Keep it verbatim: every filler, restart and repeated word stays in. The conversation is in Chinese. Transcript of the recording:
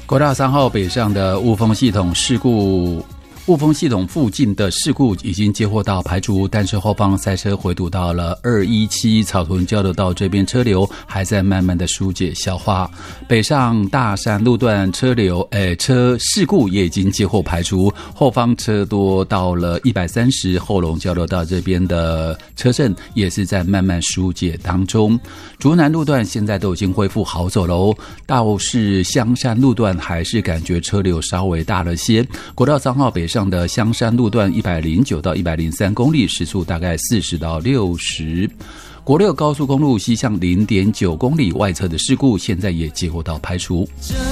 国道三号北上的雾峰系统事故，雾峰系统附近的事故已经接获到排除，但是后方塞车回堵到了二一七草屯交流道这边，车流还在慢慢的疏解消化。北上大山路段车流，诶，车事故也已经接获排除，后方车多到了一百三十后龙交流道这边的车阵也是在慢慢疏解当中。竹南路段现在都已经恢复好走喽，倒是香山路段还是感觉车流稍微大了些。国道三号北上的香山路段一百零九到一百零三公里，时速大概四十到六十。国六高速公路西向 零点九公里外侧的事故，现在也接获到排除。